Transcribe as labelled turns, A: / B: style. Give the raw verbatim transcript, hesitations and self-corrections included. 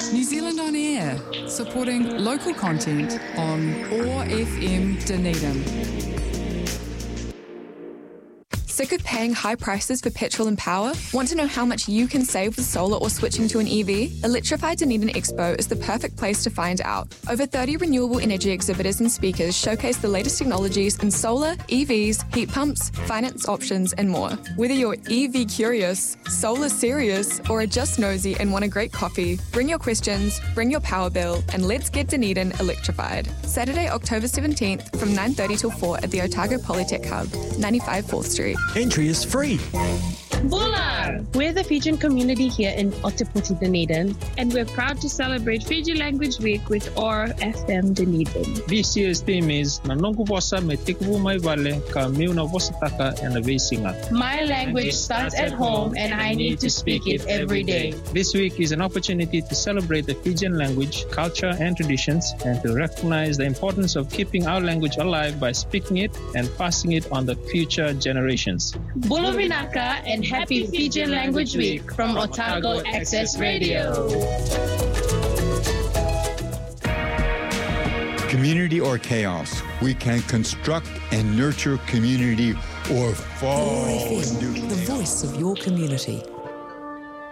A: New Zealand On Air, supporting local content on O A R F M Dunedin.
B: Sick of paying high prices for petrol and power? Want to know how much you can save with solar or switching to an E V? Electrify Dunedin Expo is the perfect place to find out. Over thirty renewable energy exhibitors and speakers showcase the latest technologies in solar, E Vs, heat pumps, finance options, and more. Whether you're E V curious, solar serious, or are just nosy and want a great coffee, bring your questions, bring your power bill, and let's get Dunedin electrified. Saturday, October seventeenth from nine thirty till four at the Otago Polytech Hub, ninety-five fourth Street.
C: Entry is free.
D: Bula! We're the Fijian community here in Ōtepoti, Dunedin, and we're proud to celebrate Fiji Language Week with O A R F M Dunedin.
E: This year's theme is Nanongu vosa me tikupu mai vale ka miuna vosa taka and a vesinga.
D: My language starts at home and I need to speak it every day.
E: This week is an opportunity to celebrate the Fijian language, culture and traditions, and to recognize the importance of keeping our language alive by speaking it and passing it on to future generations.
D: Bula Vinaka and Happy Fijian Language Week from Otago Access Radio.
F: Community or chaos, we can construct and nurture community or fall into
G: the voice of your community.